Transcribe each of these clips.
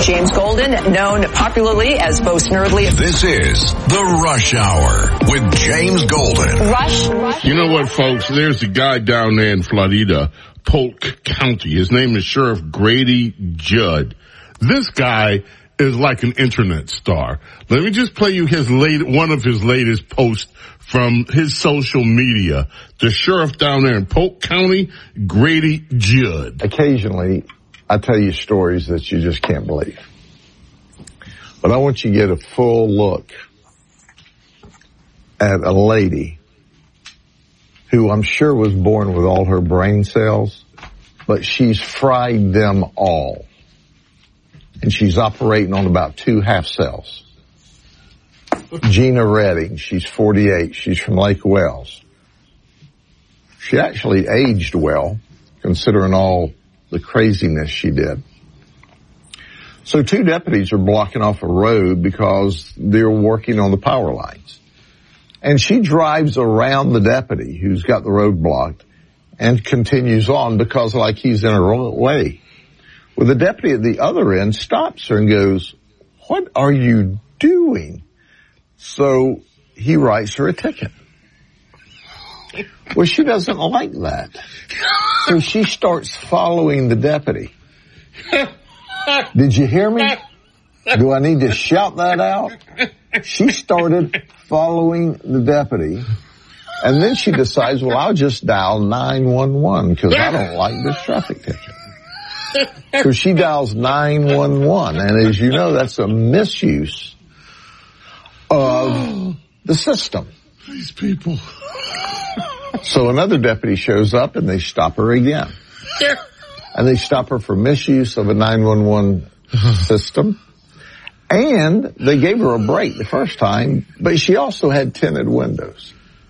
James Golden, known popularly as Bo Snerdley. This is The Rush Hour with James Golden. Rush. You know what, folks? There's a guy down there in Florida, Polk County. His name is Sheriff Grady Judd. This guy is like an internet star. Let me just play you one of his latest posts from his social media. The sheriff down there in Polk County, Grady Judd. Occasionally, I tell you stories that you just can't believe. But I want you to get a full look at a lady who I'm sure was born with all her brain cells, but she's fried them all. And she's operating on about 2 half cells. Gina Redding, she's 48. She's from Lake Wells. She actually aged well, considering all the craziness she did. So 2 deputies are blocking off a road because they're working on the power lines. And she drives around the deputy who's got the road blocked and continues on because like he's in her way. Well, the deputy at the other end stops her and goes, "What are you doing?" So he writes her a ticket. Well, she doesn't like that. So she starts following the deputy. Did you hear me? Do I need to shout that out? She started following the deputy. And then she decides, well, I'll just dial 911 because I don't like this traffic ticket. So she dials 911. And as you know, that's a misuse of the system. These people. So another deputy shows up and they stop her again. And they stop her for misuse of a 911 system. And they gave her a break the first time, but she also had tinted windows.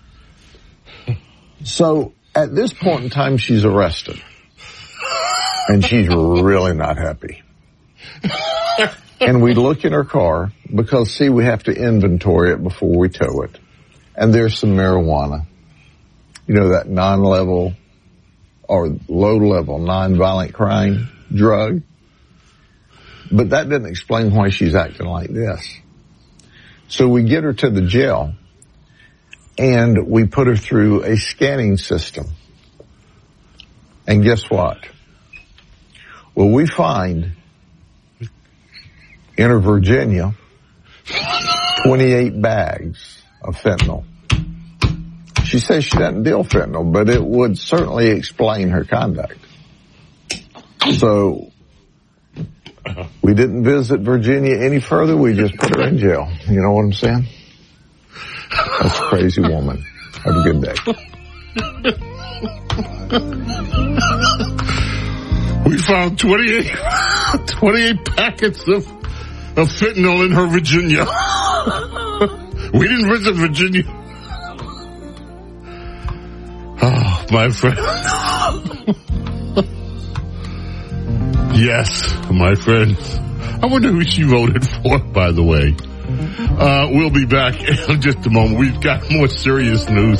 So at this point in time, she's arrested. And she's really not happy. And we look in her car because, see, we have to inventory it before we tow it. And there's some marijuana. You know, that non-level or low-level non-violent crime drug. But that doesn't explain why she's acting like this. So we get her to the jail, and we put her through a scanning system. And guess what? Well, we find in her Virginia 28 bags of fentanyl. She says she doesn't deal fentanyl, but it would certainly explain her conduct. So we didn't visit Virginia any further. We just put her in jail. You know what I'm saying? That's a crazy woman. Have a good day. We found 28 packets of fentanyl in her Virginia. We didn't visit Virginia. Oh, my friend. Yes, my friends. I wonder who she voted for, by the way. We'll be back in just a moment. We've got more serious news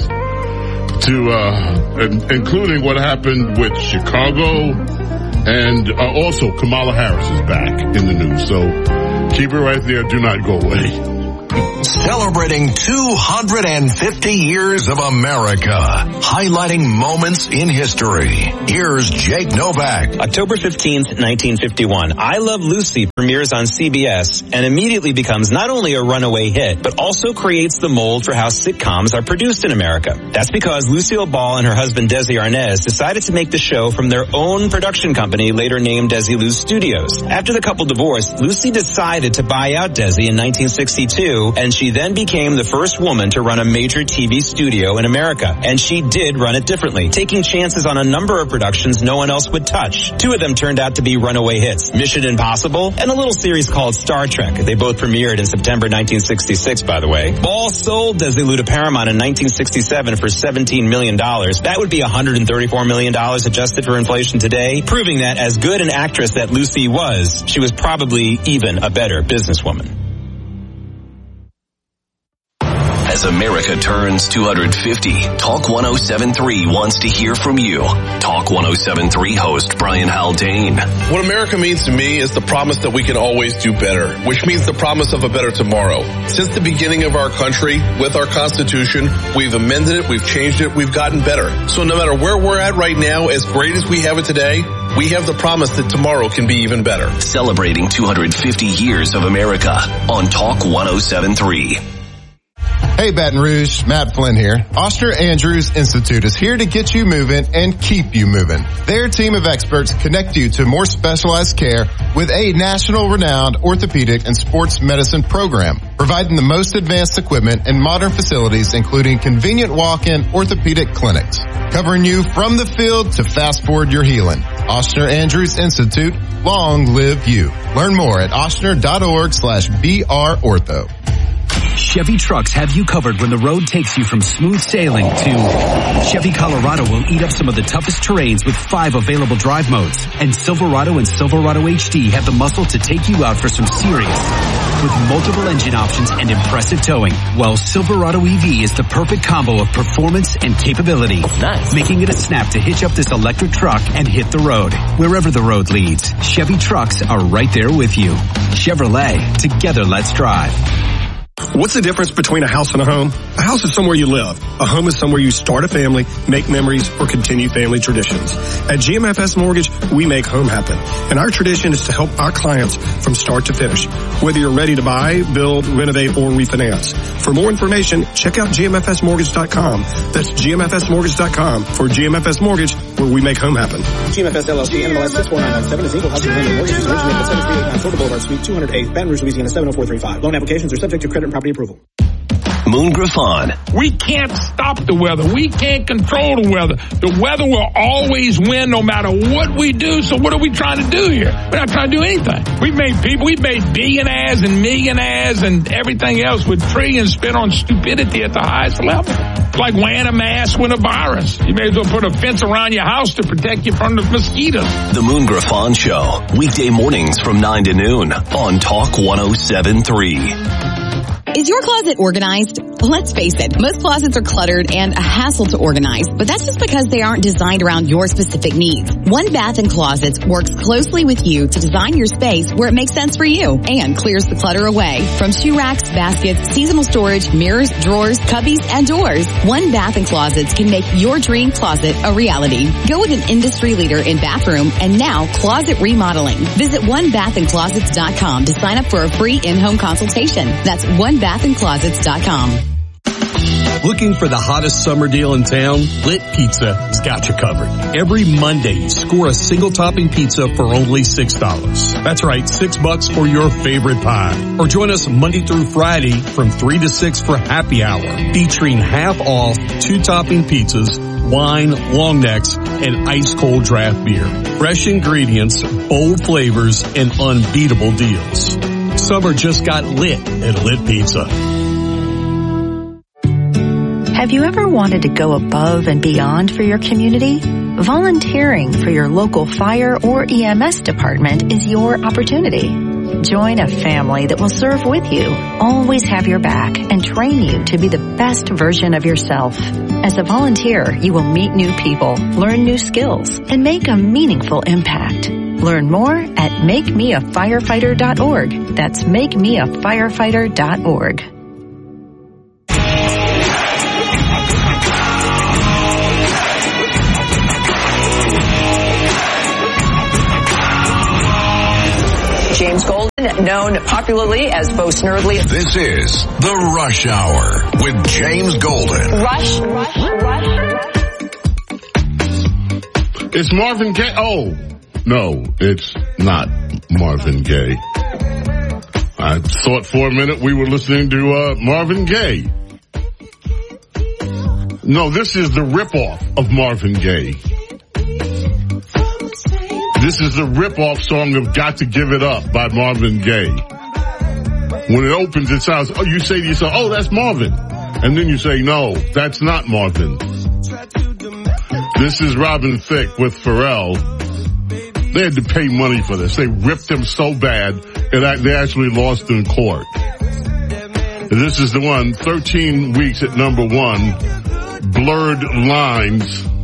including what happened with Chicago, and also Kamala Harris is back in the news. So keep it right there. Do not go away. Celebrating 250 years of America, highlighting moments in history. Here's Jake Novak. October 15th, 1951, I Love Lucy premieres on CBS and immediately becomes not only a runaway hit, but also creates the mold for how sitcoms are produced in America. That's because Lucille Ball and her husband Desi Arnaz decided to make the show from their own production company, later named Desilu Studios. After the couple divorced, Lucy decided to buy out Desi in 1962, and she then became the first woman to run a major TV studio in America. And she did run it differently, taking chances on a number of productions no one else would touch. 2 of them turned out to be runaway hits, Mission Impossible and a little series called Star Trek. They both premiered in September 1966, by the way. Ball sold Desilu to Paramount in 1967 for $17 million. That would be $134 million adjusted for inflation today, proving that as good an actress that Lucy was, she was probably even a better businesswoman. As America turns 250, Talk 1073 wants to hear from you. Talk 1073 host Brian Haldane. What America means to me is the promise that we can always do better, which means the promise of a better tomorrow. Since the beginning of our country, with our Constitution, we've amended it, we've changed it, we've gotten better. So no matter where we're at right now, as great as we have it today, we have the promise that tomorrow can be even better. Celebrating 250 years of America on Talk 1073. Hey Baton Rouge, Matt Flynn here. Oster Andrews Institute is here to get you moving and keep you moving. Their team of experts connect you to more specialized care with a national renowned orthopedic and sports medicine program, providing the most advanced equipment and modern facilities, including convenient walk-in orthopedic clinics, covering you from the field to fast forward your healing. Oster Andrews Institute, long live you. Learn more at ostner.org/BRortho. Chevy trucks have you covered when the road takes you from smooth sailing to Chevy Colorado will eat up some of the toughest terrains with 5 available drive modes. And Silverado and Silverado HD have the muscle to take you out for some serious with multiple engine options and impressive towing. While Silverado EV is the perfect combo of performance and capability. Nice. Making it a snap to hitch up this electric truck and hit the road. Wherever the road leads, Chevy trucks are right there with you. Chevrolet, together let's drive. What's the difference between a house and a home? A house is somewhere you live. A home is somewhere you start a family, make memories, or continue family traditions. At GMFS Mortgage, we make home happen. And our tradition is to help our clients from start to finish. Whether you're ready to buy, build, renovate, or refinance. For more information, check out GMFSmortgage.com. That's GMFSmortgage.com for GMFS Mortgage, where we make home happen. GMFS LLC, NMLS 64997 is equal housing lender. Mortgages originated at 7389 Florida Boulevard, Suite 208, Baton Rouge, Louisiana 70435. Loan applications are subject to credit and property approval. Moon Griffon. We can't stop the weather. We can't control the weather. The weather will always win no matter what we do. So what are we trying to do here? We're not trying to do anything. We've made billionaires and millionaires and everything else with trillions spent on stupidity at the highest level. It's like wearing a mask with a virus. You may as well put a fence around your house to protect you from the mosquitoes. The Moon Griffon Show. Weekday mornings from 9 to noon on Talk 1073. Is your closet organized? Let's face it, most closets are cluttered and a hassle to organize, but that's just because they aren't designed around your specific needs. One Bath & Closets works closely with you to design your space where it makes sense for you and clears the clutter away. From shoe racks, baskets, seasonal storage, mirrors, drawers, cubbies, and doors, One Bath & Closets can make your dream closet a reality. Go with an industry leader in bathroom and now closet remodeling. Visit onebathandclosets.com to sign up for a free in-home consultation. That's onebathandclosets.com. Looking for the hottest summer deal in town? Lit Pizza has got you covered. Every Monday, score a single topping pizza for only $6. That's right, $6 for your favorite pie. Or join us Monday through Friday from 3 to 6 for happy hour, featuring half off 2 topping pizzas, wine, long necks, and ice cold draft beer. Fresh ingredients, bold flavors, and unbeatable deals. Summer just got lit at Lit Pizza. Have you ever wanted to go above and beyond for your community? Volunteering for your local fire or EMS department is your opportunity. Join a family that will serve with you, always have your back, and train you to be the best version of yourself. As a volunteer, you will meet new people, learn new skills, and make a meaningful impact. Learn more at makemeafirefighter.org. That's makemeafirefighter.org. James Golden, known popularly as Bo Snerdley. This is The Rush Hour with James Golden. Rush. It's Marvin Gaye. Oh, no, it's not Marvin Gaye. I thought for a minute we were listening to Marvin Gaye. No, this is the ripoff of Marvin Gaye. This is the rip-off song of Got to Give It Up by Marvin Gaye. When it opens, it sounds, oh, you say to yourself, oh, that's Marvin. And then you say, no, that's not Marvin. This is Robin Thicke with Pharrell. They had to pay money for this. They ripped him so bad, they actually lost in court. This is the one, 13 weeks at number one, Blurred Lines.